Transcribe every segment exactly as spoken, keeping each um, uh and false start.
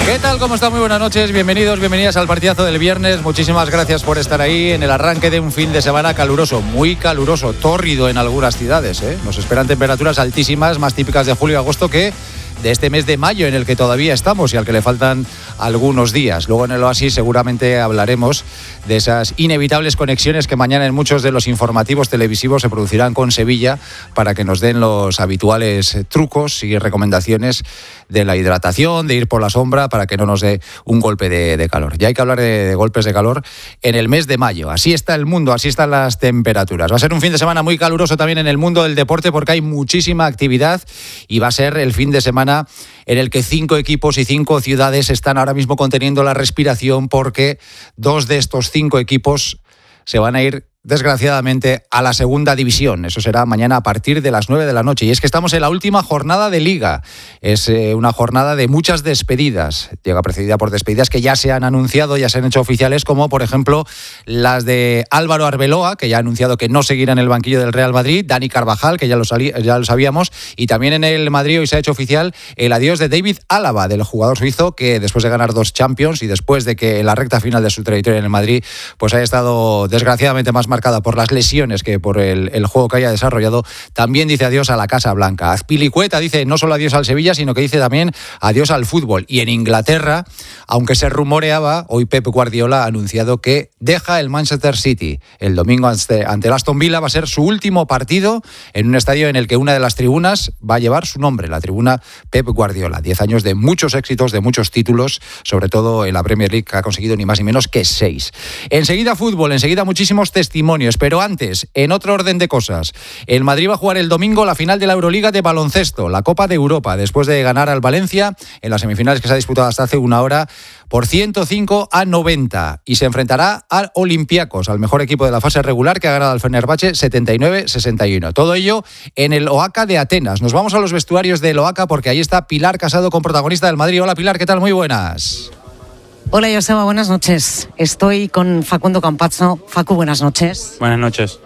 ¿Qué tal? ¿Cómo está? Muy buenas noches, bienvenidos, bienvenidas al partidazo del viernes. Muchísimas gracias por estar ahí en el arranque de un fin de semana caluroso, muy caluroso, tórrido en algunas ciudades, ¿eh? Nos esperan temperaturas altísimas, más típicas de julio y agosto que de este mes de mayo en el que todavía estamos y al que le faltan algunos días. Luego en el Oasis seguramente hablaremos de esas inevitables conexiones que mañana en muchos de los informativos televisivos se producirán con Sevilla para que nos den los habituales trucos y recomendaciones de la hidratación, de ir por la sombra para que no nos dé un golpe de, de calor. Ya hay que hablar de, de golpes de calor en el mes de mayo. Así está el mundo, así están las temperaturas. Va a ser un fin de semana muy caluroso también en el mundo del deporte porque hay muchísima actividad y va a ser el fin de semana en el que cinco equipos y cinco ciudades están ahora mismo conteniendo la respiración porque dos de estos cinco equipos se van a ir desgraciadamente a la segunda división. Eso será mañana a partir de las nueve de la noche. Y es que estamos en la última jornada de Liga. Es eh, una jornada de muchas despedidas. Llega precedida por despedidas que ya se han anunciado, ya se han hecho oficiales, como por ejemplo las de Álvaro Arbeloa, que ya ha anunciado que no seguirá en el banquillo del Real Madrid, Dani Carvajal, que ya lo, salí, ya lo sabíamos, y también en el Madrid hoy se ha hecho oficial el adiós de David Álava, del jugador suizo que después de ganar dos Champions y después de que en la recta final de su trayectoria en el Madrid pues haya estado desgraciadamente más marcada por las lesiones que por el, el juego que haya desarrollado, también dice adiós a la Casa Blanca. Azpilicueta dice no solo adiós al Sevilla, sino que dice también adiós al fútbol. Y en Inglaterra, aunque se rumoreaba, hoy Pep Guardiola ha anunciado que deja el Manchester City. El domingo ante, ante el Aston Villa va a ser su último partido en un estadio en el que una de las tribunas va a llevar su nombre, la tribuna Pep Guardiola. Diez años de muchos éxitos, de muchos títulos, sobre todo en la Premier League, que ha conseguido ni más ni menos que seis. Enseguida fútbol, enseguida muchísimos testimonios. Pero antes, en otro orden de cosas, el Madrid va a jugar el domingo la final de la Euroliga de baloncesto, la Copa de Europa, después de ganar al Valencia en las semifinales que se ha disputado hasta hace una hora por ciento cinco a noventa, y se enfrentará al Olympiacos, al mejor equipo de la fase regular, que ha ganado al Fenerbahce setenta y nueve a sesenta y uno. Todo ello en el Oaca de Atenas. Nos vamos a los vestuarios del Oaca porque ahí está Pilar Casado, con protagonista del Madrid. Hola Pilar, ¿qué tal? Muy buenas. Hola Joseba, buenas noches. Estoy con Facundo Campazzo. Facu, buenas noches. Buenas noches.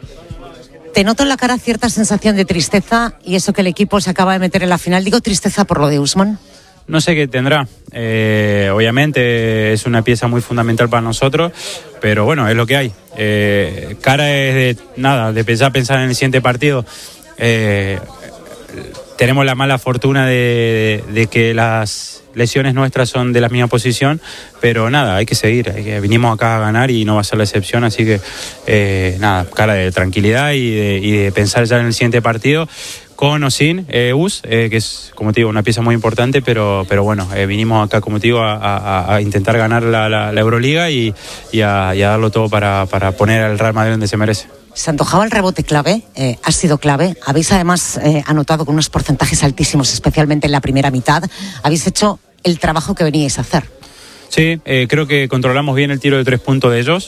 Te noto en la cara cierta sensación de tristeza y eso que el equipo se acaba de meter en la final. Digo tristeza por lo de Usman. No sé qué tendrá. Eh, obviamente es una pieza muy fundamental para nosotros, pero bueno, es lo que hay. Eh, cara es de nada, de pensar, pensar en el siguiente partido. Eh, tenemos la mala fortuna de, de, de que las lesiones nuestras son de la misma posición, pero nada, hay que seguir, hay que, vinimos acá a ganar y no va a ser la excepción, así que eh, nada, cara de tranquilidad y de, y de pensar ya en el siguiente partido, con o sin eh, U S, eh, que es, como te digo, una pieza muy importante, pero, pero bueno, eh, vinimos acá, como te digo, a, a, a intentar ganar la, la, la Euroliga y, y, a, y a darlo todo para, para poner al Real Madrid donde se merece. Se antojaba el rebote clave, eh, ha sido clave. Habéis además eh, anotado con unos porcentajes altísimos, especialmente en la primera mitad. Habéis hecho el trabajo que veníais a hacer. Sí, eh, creo que controlamos bien el tiro de tres puntos de ellos.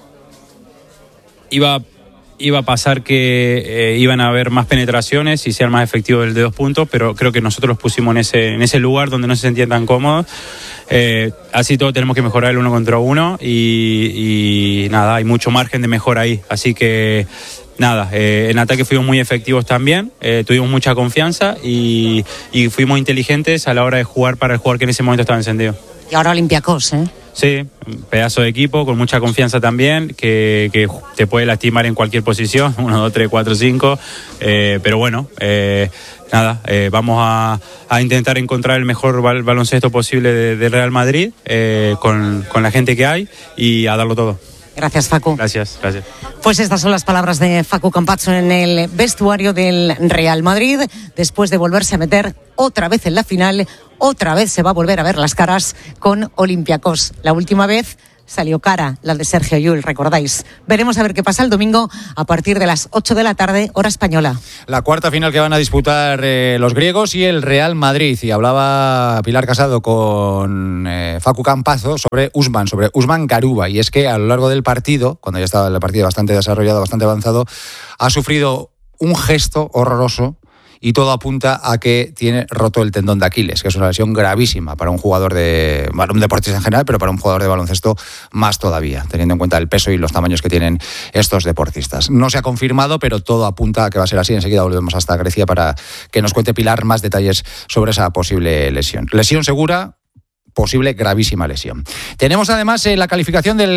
Iba, iba a pasar que eh, iban a haber más penetraciones y sean más efectivos el de dos puntos, pero creo que nosotros los pusimos en ese, en ese lugar donde no se sentían tan cómodos. Eh, así todo tenemos que mejorar el uno contra uno y, y nada, hay mucho margen de mejora ahí, así que nada, eh, en ataque fuimos muy efectivos también, eh, tuvimos mucha confianza y, y fuimos inteligentes a la hora de jugar para el jugador que en ese momento estaba encendido. Y ahora Olympiacos, ¿eh? Sí, un pedazo de equipo con mucha confianza también, que, que te puede lastimar en cualquier posición, uno, dos, tres, cuatro, cinco, eh, pero bueno, eh, nada, eh, vamos a, a intentar encontrar el mejor bal- baloncesto posible de, de Real Madrid eh, con, con la gente que hay y a darlo todo. Gracias, Facu. Gracias, gracias. Pues estas son las palabras de Facu Campazzo en el vestuario del Real Madrid. Después de volverse a meter otra vez en la final, otra vez se va a volver a ver las caras con Olympiacos. La última vez salió cara, la de Sergio Llull, recordáis. Veremos a ver qué pasa el domingo a partir de las ocho de la tarde, hora española. La cuarta final que van a disputar eh, los griegos y el Real Madrid. Y hablaba Pilar Casado con eh, Facu Campazzo sobre Usman, sobre Usman Garuba. Y es que a lo largo del partido, cuando ya estaba el partido bastante desarrollado, bastante avanzado, ha sufrido un gesto horroroso y todo apunta a que tiene roto el tendón de Aquiles, que es una lesión gravísima para un jugador de, bueno, un deportista en general, pero para un jugador de baloncesto más todavía, teniendo en cuenta el peso y los tamaños que tienen estos deportistas. No se ha confirmado, pero todo apunta a que va a ser así. Enseguida volvemos hasta Grecia para que nos cuente Pilar más detalles sobre esa posible lesión. Lesión segura, posible gravísima lesión. Tenemos además eh, la calificación de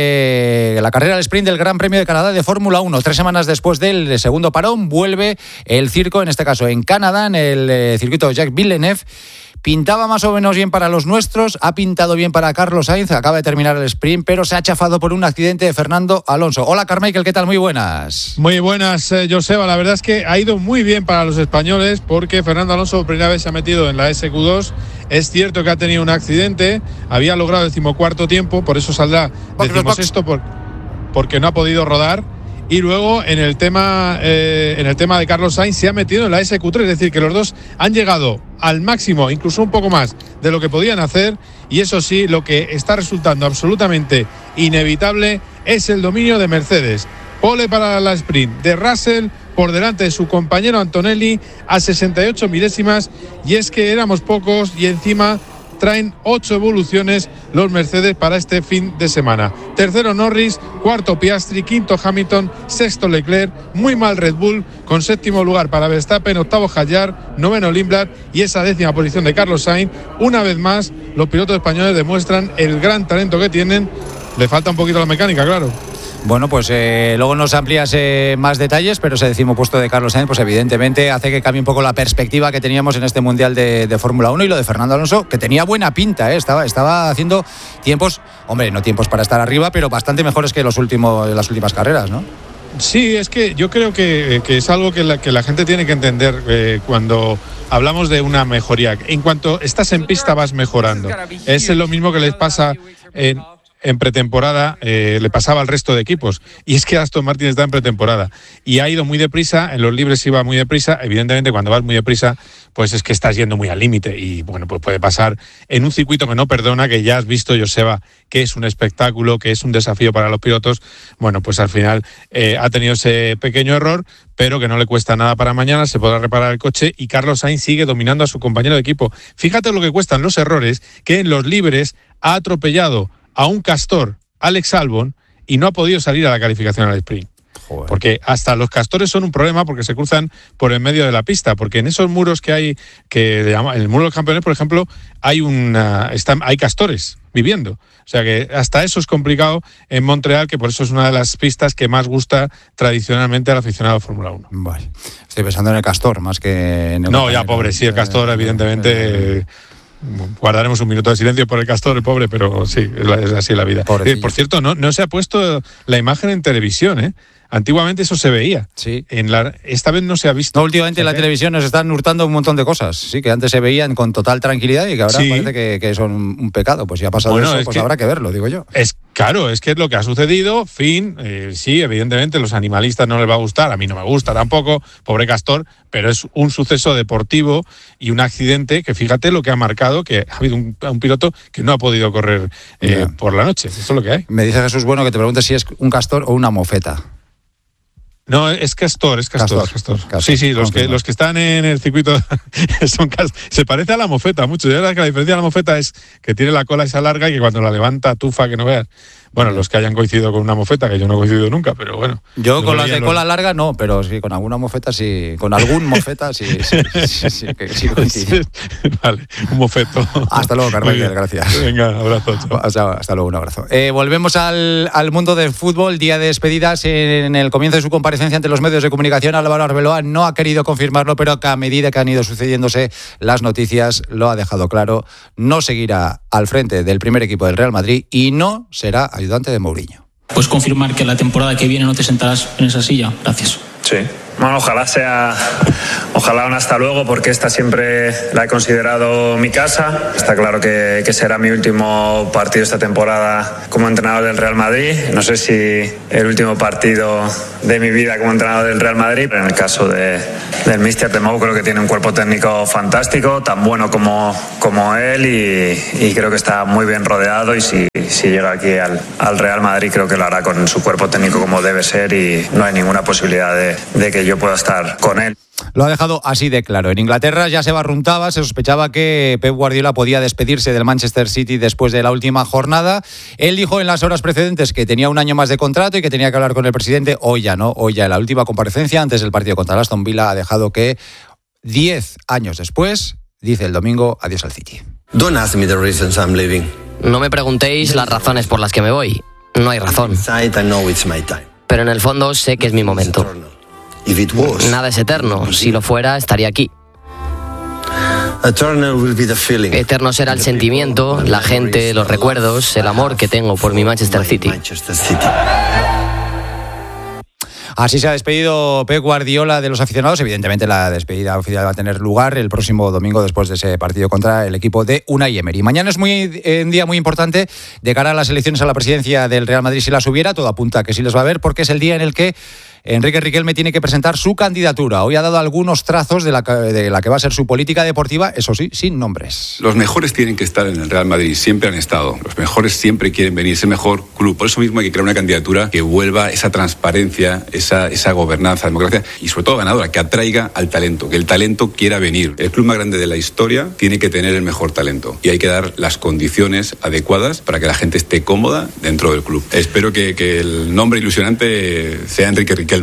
eh, la carrera al sprint del Gran Premio de Canadá de Fórmula uno. Tres semanas después del segundo parón vuelve el circo, en este caso en Canadá, en el eh, circuito Jacques Villeneuve. Pintaba más o menos bien para los nuestros, ha pintado bien para Carlos Sainz, acaba de terminar el sprint, pero se ha chafado por un accidente de Fernando Alonso. Hola Carmichael, ¿qué tal? Muy buenas. Muy buenas, eh, Joseba. La verdad es que ha ido muy bien para los españoles porque Fernando Alonso por primera vez se ha metido en la ese cu dos. Es cierto que ha tenido un accidente, había logrado decimocuarto tiempo, por eso saldrá decimosexto por, porque no ha podido rodar. Y luego en el tema eh, en el tema de Carlos Sainz se ha metido en la ese cu tres, es decir, que los dos han llegado al máximo, incluso un poco más de lo que podían hacer, y eso sí, lo que está resultando absolutamente inevitable es el dominio de Mercedes. Pole para la sprint de Russell por delante de su compañero Antonelli a sesenta y ocho milésimas, y es que éramos pocos y encima traen ocho evoluciones los Mercedes para este fin de semana. Tercero Norris, cuarto Piastri, quinto Hamilton, sexto Leclerc, muy mal Red Bull, con séptimo lugar para Verstappen, octavo Hadjar, noveno Lindblad y esa décima posición de Carlos Sainz. Una vez más, los pilotos españoles demuestran el gran talento que tienen. Le falta un poquito la mecánica, claro. Bueno, pues eh, luego nos amplías eh, más detalles, pero ese decimopuesto de Carlos Sainz, pues evidentemente hace que cambie un poco la perspectiva que teníamos en este Mundial de, de Fórmula uno, y lo de Fernando Alonso, que tenía buena pinta, ¿eh? estaba, estaba haciendo tiempos, hombre, no tiempos para estar arriba, pero bastante mejores que los últimos, las últimas carreras, ¿no? Sí, es que yo creo que, que es algo que la, que la gente tiene que entender eh, cuando hablamos de una mejoría. En cuanto estás en pista vas mejorando. Es lo mismo que les pasa en... en pretemporada, eh, le pasaba al resto de equipos, y es que Aston Martin está en pretemporada y ha ido muy deprisa, en los libres iba muy deprisa. Evidentemente cuando vas muy deprisa pues es que estás yendo muy al límite, y bueno, pues puede pasar en un circuito que no perdona, que ya has visto, Joseba, que es un espectáculo, que es un desafío para los pilotos. Bueno, pues al final eh, ha tenido ese pequeño error, pero que no le cuesta nada para mañana, se podrá reparar el coche, y Carlos Sainz sigue dominando a su compañero de equipo. Fíjate lo que cuestan los errores, que en los libres ha atropellado a un castor, Alex Albon, y no ha podido salir a la calificación al sprint. Joder. Porque hasta los castores son un problema porque se cruzan por el medio de la pista, porque en esos muros que hay, que en el muro de los campeones, por ejemplo, hay una, están, hay castores viviendo. O sea que hasta eso es complicado en Montreal, que por eso es una de las pistas que más gusta tradicionalmente al aficionado de Fórmula uno. Vale. Estoy pensando en el castor más que en el... No, ya pobre, sí, el castor evidentemente... Eh, guardaremos un minuto de silencio por el castor, el pobre, pero sí, es, la, es así la vida. Eh, por cierto, no, no se ha puesto la imagen en televisión, ¿eh? Antiguamente eso se veía. Sí. En la, esta vez no se ha visto. No, últimamente en la televisión nos están hurtando un montón de cosas, sí, que antes se veían con total tranquilidad y que ahora sí. parece que, que son un pecado. Pues si ha pasado bueno, eso, pues que, habrá que verlo, digo yo. Es claro, es que es lo que ha sucedido, fin, eh, sí, evidentemente los animalistas no les va a gustar, a mí no me gusta tampoco, pobre castor, pero es un suceso deportivo y un accidente que fíjate lo que ha marcado, que ha habido un, un piloto que no ha podido correr eh, por la noche. Eso es lo que hay. Me dice Jesús Bueno que te preguntes si es un castor o una mofeta. No, es castor, es castor. castor, castor. castor. Sí, sí, los que, los que están en el circuito son castor. Se parece a la mofeta mucho. Ya verdad que la diferencia de la mofeta es que tiene la cola esa larga y que cuando la levanta tufa que no veas. Bueno, los que hayan coincidido con una mofeta, que yo no he coincidido nunca, pero bueno. Yo con las de cola larga no, pero sí, con alguna mofeta sí, con algún mofeta sí, sí, sí, sí, que sí coincido. Vale, un mofeto. Hasta luego, Carmichael, gracias. Venga, abrazo. Hasta, hasta luego, un abrazo. Eh, volvemos al, al mundo del fútbol, día de despedidas. En el comienzo de su comparecencia ante los medios de comunicación, Álvaro Arbeloa no ha querido confirmarlo, pero que a medida que han ido sucediéndose las noticias, lo ha dejado claro, no seguirá al frente del primer equipo del Real Madrid y no será ayudante de Mourinho. ¿Puedes confirmar que la temporada que viene no te sentarás en esa silla? Gracias. Sí. Bueno, ojalá sea, ojalá un hasta luego, porque esta siempre la he considerado mi casa. Está claro que, que será mi último partido esta temporada como entrenador del Real Madrid. No sé si el último partido de mi vida como entrenador del Real Madrid. En el caso de, del míster de Mou, creo que tiene un cuerpo técnico fantástico, tan bueno como, como él, y, y creo que está muy bien rodeado, y si, si llega aquí al, al Real Madrid creo que lo hará con su cuerpo técnico como debe ser, y no hay ninguna posibilidad de, de que yo pueda estar con él. Lo ha dejado así de claro. En Inglaterra ya se barruntaba, se sospechaba que Pep Guardiola podía despedirse del Manchester City después de la última jornada. Él dijo en las horas precedentes que tenía un año más de contrato y que tenía que hablar con el presidente. Hoy ya no, hoy ya en la última comparecencia antes del partido contra el Aston Villa ha dejado que diez años después dice el domingo adiós al City. Don't ask me the reasons I'm leaving. No me preguntéis las razones por las que me voy. No hay razón. Pero en el fondo sé que es mi momento. Nada es eterno. Si lo fuera, estaría aquí. Eterno será el sentimiento, la gente, los recuerdos, el amor que tengo por mi Manchester City. Así se ha despedido Pep Guardiola de los aficionados. Evidentemente la despedida oficial va a tener lugar el próximo domingo después de ese partido contra el equipo de Unai Emery. Mañana es muy, un día muy importante de cara a las elecciones a la presidencia del Real Madrid. Si las hubiera, todo apunta a que sí les va a haber, porque es el día en el que Enrique Riquelme tiene que presentar su candidatura. Hoy ha dado algunos trazos de la, de la que va a ser su política deportiva, eso sí, sin nombres. Los mejores tienen que estar en el Real Madrid, siempre han estado. Los mejores siempre quieren venir, es el mejor club. Por eso mismo hay que crear una candidatura que vuelva esa transparencia, esa, esa gobernanza, democracia y sobre todo ganadora, que atraiga al talento, que el talento quiera venir. El club más grande de la historia tiene que tener el mejor talento y hay que dar las condiciones adecuadas para que la gente esté cómoda dentro del club. Espero que, que el nombre ilusionante sea Enrique Riquelme.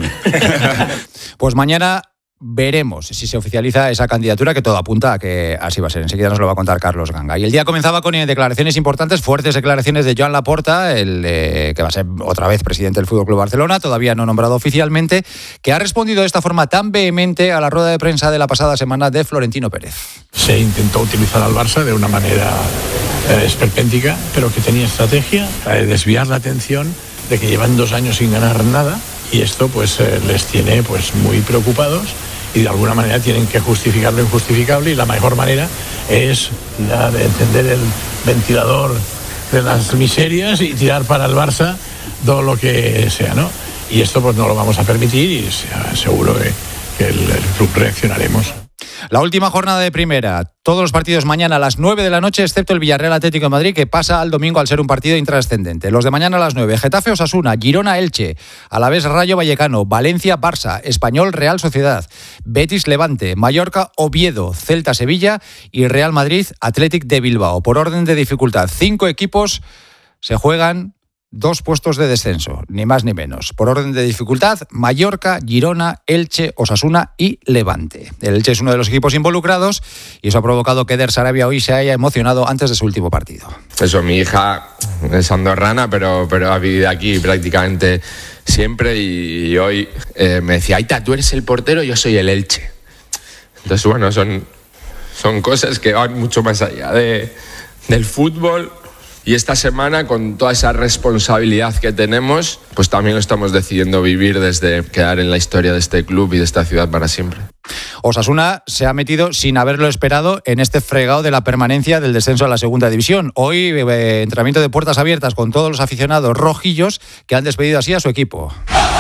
Pues mañana veremos si se oficializa esa candidatura, que todo apunta a que así va a ser. Enseguida nos lo va a contar Carlos Ganga. Y el día comenzaba con declaraciones importantes, fuertes declaraciones de Joan Laporta, el eh, que va a ser otra vez presidente del F C Barcelona, todavía no nombrado oficialmente, que ha respondido de esta forma tan vehemente a la rueda de prensa de la pasada semana de Florentino Pérez. Se intentó utilizar al Barça de una manera eh, esperpéntica, pero que tenía estrategia, eh, desviar la atención de que llevan dos años sin ganar nada. Y esto pues eh, les tiene pues muy preocupados y de alguna manera tienen que justificar lo injustificable, y la mejor manera es la de encender el ventilador de las miserias y tirar para el Barça todo lo que sea, ¿no? Y esto pues no lo vamos a permitir y seguro que, que el, el club reaccionaremos. La última jornada de primera, todos los partidos mañana a las nueve de la noche, excepto el Villarreal Atlético de Madrid, que pasa al domingo al ser un partido intrascendente. Los de mañana a las nueve, Getafe Osasuna, Girona Elche, Alavés Rayo Vallecano, Valencia Barça, Español Real Sociedad, Betis Levante, Mallorca Oviedo, Celta Sevilla y Real Madrid Athletic de Bilbao. Por orden de dificultad, cinco equipos se juegan dos puestos de descenso, ni más ni menos. Por orden de dificultad, Mallorca, Girona, Elche, Osasuna y Levante. El Elche es uno de los equipos involucrados y eso ha provocado que Eder Sarabia hoy se haya emocionado antes de su último partido. Eso, mi hija es andorrana, pero, pero ha vivido aquí prácticamente siempre y, y hoy eh, me decía, Aita, tú eres el portero, yo soy el Elche. Entonces, bueno, son, son cosas que van mucho más allá de, del fútbol. Y esta semana, con toda esa responsabilidad que tenemos, pues también lo estamos decidiendo vivir desde quedar en la historia de este club y de esta ciudad para siempre. Osasuna se ha metido sin haberlo esperado en este fregado de la permanencia del descenso a la segunda división. Hoy, eh, entrenamiento de puertas abiertas con todos los aficionados rojillos que han despedido así a su equipo.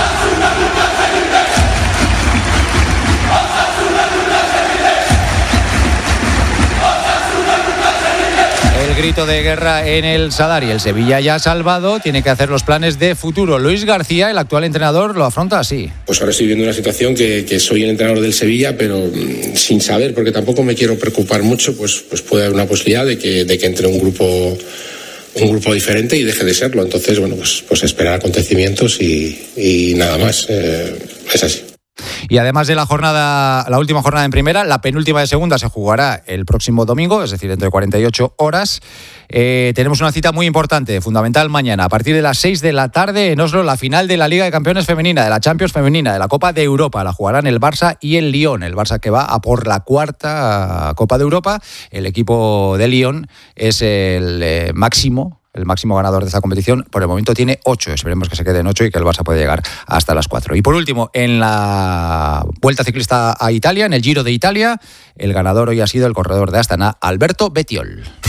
Grito de guerra en el Sadar y el Sevilla ya salvado, tiene que hacer los planes de futuro. Luis García, el actual entrenador, lo afronta así. Pues ahora estoy viendo una situación que, que soy el entrenador del Sevilla, pero mmm, sin saber, porque tampoco me quiero preocupar mucho, pues, pues puede haber una posibilidad de que, de que entre un grupo un grupo diferente y deje de serlo. Entonces, bueno, pues, pues esperar acontecimientos y, y nada más. Eh, es así. Y además de la jornada, la última jornada en primera, la penúltima de segunda se jugará el próximo domingo, es decir, dentro de cuarenta y ocho horas. Eh, tenemos una cita muy importante, fundamental mañana, a partir de las seis de la tarde en Oslo, la final de la Liga de Campeones Femenina, de la Champions Femenina, de la Copa de Europa. La jugarán el Barça y el Lyon. El Barça que va a por la cuarta Copa de Europa. El equipo de Lyon es el eh, máximo. El máximo ganador de esta competición, por el momento tiene ocho. Esperemos que se quede en ocho y que el Barça pueda llegar hasta las cuatro. Y por último, en la Vuelta Ciclista a Italia, en el Giro de Italia, el ganador hoy ha sido el corredor de Astana, Alberto Bettiol.